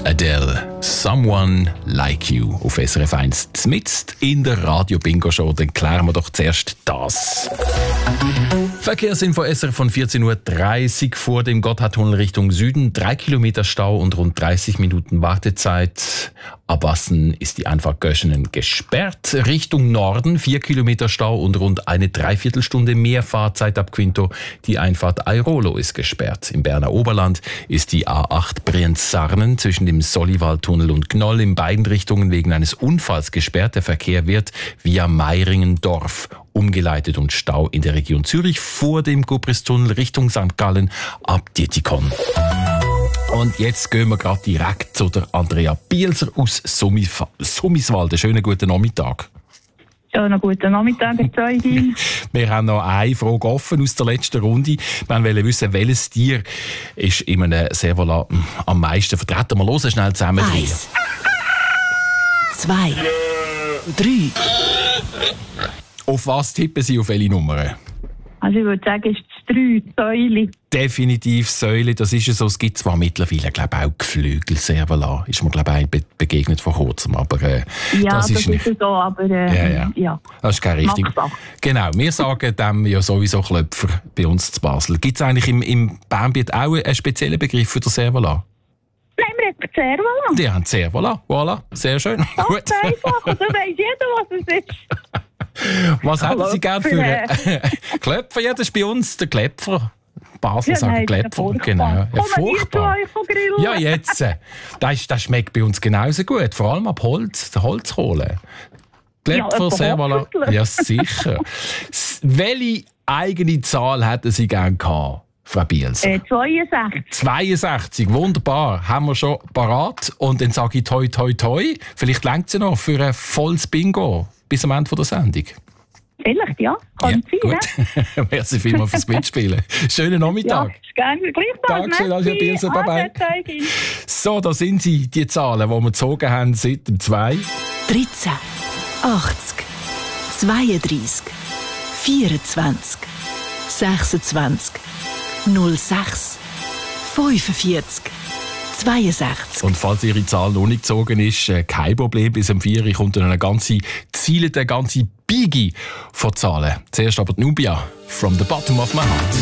Adele, Someone Like You auf SRF 1. Mitten in der Radio-Bingo-Show, dann klären wir doch zuerst das. Verkehrsinfo SRF von 14.30 Uhr vor dem Gotthardtunnel Richtung Süden. 3 Kilometer Stau und rund 30 Minuten Wartezeit. Ab Wassen ist die Einfahrt Göschenen gesperrt. Richtung Norden 4 Kilometer Stau und rund eine Dreiviertelstunde mehr Fahrzeit ab Quinto. Die Einfahrt Airolo ist gesperrt. Im Berner Oberland ist die A8 Brienz-Sarnen zwischen dem Solliwaldtunnel und Gnoll in beiden Richtungen wegen eines Unfalls gesperrt. Der Verkehr wird via Meiringen-Dorf umgeleitet und Stau in der Region Zürich vor dem Gubristunnel Richtung St. Gallen ab Dietikon. Und jetzt gehen wir gerade direkt zu der Andrea Bielser aus Summiswalde. Schönen guten Nachmittag. Schönen guten Nachmittag, Zeugin. Wir haben noch eine Frage offen aus der letzten Runde. Wir wollen wissen, welches Tier ist in einem Servola am meisten vertreten. Wir hören schnell zusammen. 1, 2, 3. Auf was tippen Sie, auf welche Nummer? Also ich würde sagen, es ist das 3, Säule. Definitiv Säule, das ist ja so. Es gibt zwar mittlerweile, glaube ich, auch Geflügel-Servola. Ist mir, glaube ich, begegnet vor kurzem. Aber, das ist nicht so, aber ja. Das ist keine richtig. Genau, wir sagen dem ja sowieso Klöpfer bei uns zu Basel. Gibt es eigentlich im Bernbiet auch einen speziellen Begriff für den Servola? Nein, wir haben Servola. Die haben Servola, voilà, sehr schön. Das ist einfach, und dann weiss jeder, was es ist. Was hätten Sie gerne für einen Klöpfer? Ja, das ist bei uns der Klepfer. Basel sagen Klepfer. Genau. Ja, furchtbar. Ja, jetzt. Das schmeckt bei uns genauso gut. Vor allem ab Holz, der Holzkohle. Klepfer, Servola. Ja, sicher. Welche eigene Zahl hätten Sie gerne gehabt, Frau Bielser? 62. 62, wunderbar. Haben wir schon parat. Und dann sage ich toi, toi, toi. Vielleicht reicht es noch für ein volles Bingo bis am Ende der Sendung. Vielleicht, ja. Kann sein, gut. Merci vielmals fürs Mitspielen. Schönen Nachmittag. Ja, ist gerne gleichfalls. Dankeschön, Frau Bielser. Bye-bye. So, da sind sie, die Zahlen, die wir gezogen haben seit dem 2. 13, 80, 32, 24, 26, 06, 45, 62. Und falls Ihre Zahl noch nicht gezogen ist, kein Problem. Bis um 4 kommt dann eine ganze Ziele, eine ganze Bigi von Zahlen. Zuerst aber die Nubia, From the Bottom of My Heart.